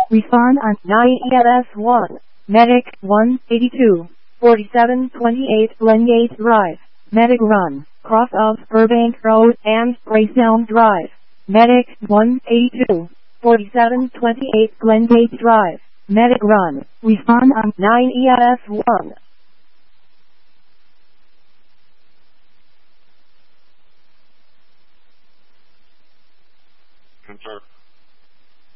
Respond on 9ELS1. Medic 182. 4728 Glengate Drive. Medic Run. Cross of Burbank Road and Grayselm Drive. Medic 182. 4728 Glengate Drive. Medic Run. Respond on 9ELS1. Confirm.